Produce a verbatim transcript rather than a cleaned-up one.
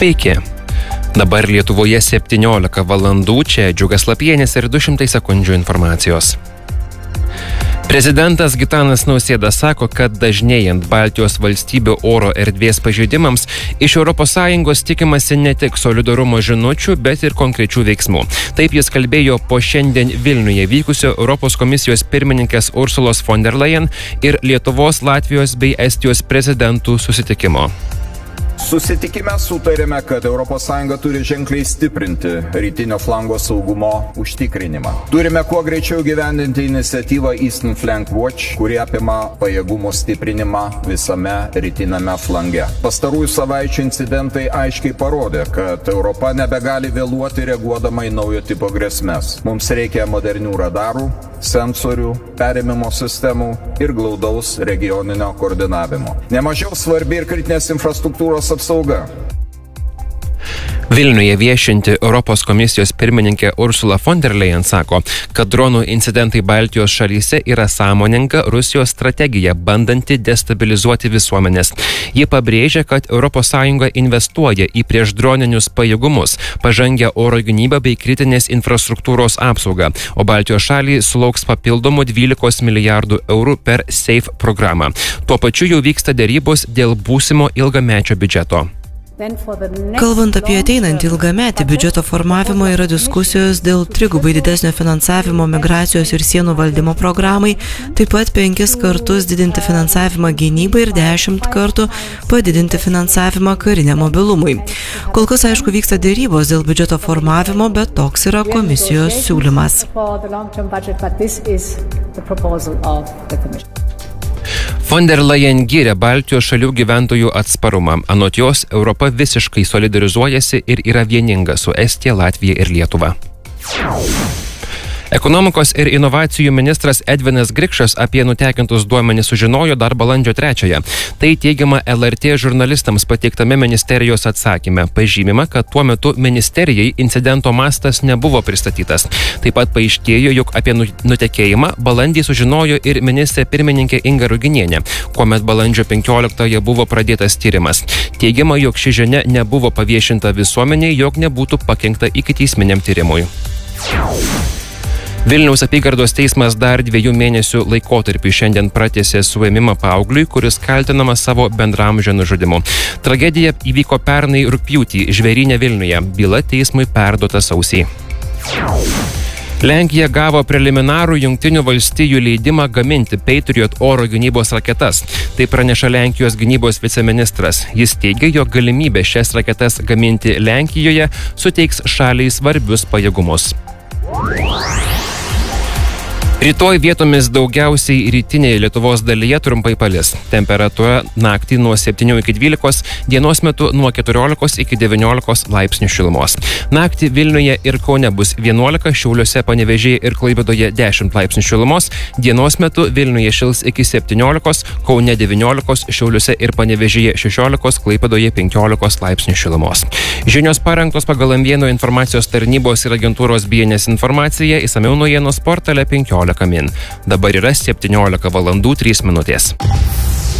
Sveiki. Dabar Lietuvoje septyniolika valandų, čia Džiugas Lapienis ir du šimtai sekundžių informacijos. Prezidentas Gitanas Nausėda sako, kad dažnėjant Baltijos valstybių oro erdvės pažeidimams iš Europos Sąjungos tikimasi ne tik solidarumo žinučių, bet ir konkrečių veiksmų. Taip jis kalbėjo po šiandien Vilniuje vykusio Europos komisijos pirmininkės Ursulos von der Leyen ir Lietuvos, Latvijos bei Estijos prezidentų susitikimo. Susitikime sutarėme, kad Europos Sąjunga turi ženkliai stiprinti rytinio flango saugumo užtikrinimą. Turime kuo greičiau gyvendinti iniciatyvą Eastern Flank Watch, kuri apima pajėgumų stiprinimą visame rytiname flange. Pastarųjų savaičių incidentai aiškiai parodė, kad Europa nebegali vėluoti reaguodama į naujo tipo grėsmes. Mums reikia modernių radarų, sensorių, perėmimo sistemų ir glaudaus regioninio koordinavimo. Nemažiau svarbi ir kritinės infrastruktūros apsauga. Vilniuje viešinti Europos komisijos pirmininkė Ursula von der Leyen sako, kad dronų incidentai Baltijos šalyse yra sąmoninga Rusijos strategija, bandanti destabilizuoti visuomenės. Ji pabrėžia, kad Europos Sąjunga investuoja į priešdroninius pajėgumus, pažangę oro gynybą bei kritinės infrastruktūros apsaugą, o Baltijos šalys sulauks papildomų dvylikos milijardų eurų per SAFE programą. Tuo pačiu jau vyksta derybos dėl būsimo ilgamečio biudžeto. Kalbant apie ateinantį ilgametį biudžeto formavimo, yra diskusijos dėl trigubai didesnio finansavimo migracijos ir sienų valdymo programai, taip pat penkis kartus didinti finansavimą gynybai ir dešimt kartų padidinti finansavimą kariniam mobilumui. Kol kas, aišku, vyksta dėrybos dėl biudžeto formavimo, bet toks yra komisijos siūlymas. Von der Leyen gyrė Baltijos šalių gyventojų atsparumą. Anot jos, Europa visiškai solidarizuojasi ir yra vieninga su Estija, Latvija ir Lietuva. Ekonomikos ir inovacijų ministras Edvinas Grikšas apie nutekintus duomenis sužinojo dar balandžio trečiąją. Tai teigiama L R T žurnalistams pateiktame ministerijos atsakyme. Pažymima, kad tuo metu ministerijai incidento mastas nebuvo pristatytas. Taip pat paaiškėjo, jog apie nutekėjimą balandį sužinojo ir ministrė pirmininkė Inga Ruginienė, kuomet balandžio penkioliktąją buvo pradėtas tyrimas. Teigiama, jog ši žinia nebuvo paviešinta visuomeniai, jog nebūtų pakenkta ikiteisminiam tyrimui. Vilniaus apygardos teismas dar dviejų mėnesių laikotarpį šiandien pratęsė suėmimą paaugliui, kuris kaltinamas savo bendramžio nužudymu. Tragedija įvyko pernai rugpjūtį Žvėryne Vilniuje. Byla teismui perduota sausį. Lenkija gavo preliminarų Jungtinių valstijų leidimą gaminti Patriot oro gynybos raketas. Tai praneša Lenkijos gynybos viceministras. Jis teigia, jog galimybė šias raketas gaminti Lenkijoje suteiks šaliai svarbius pajėgumus. Rytoj vietomis daugiausiai rytinėje Lietuvos dalyje trumpai palis. Temperatūra naktį nuo septynių iki dvylikos, dienos metu nuo keturiolikos iki devyniolikos laipsnių šilumos. Naktį Vilniuje ir Kaune bus vienuolika, Šiauliuose, Panevėžyje ir Klaipėdoje dešimt laipsnių šilumos. Dienos metu Vilniuje šils iki septyniolikos, Kaune devyniolikos, Šiauliuose ir Panevėžyje šešiolikos, Klaipėdoje penkiolikos laipsnių šilumos. Žinios parengtos pagal M vieno informacijos tarnybos ir agentūros B N S informaciją, išsamiau naujienos portale penkiolika min. Dabar yra septyniolika valandų trys minutės.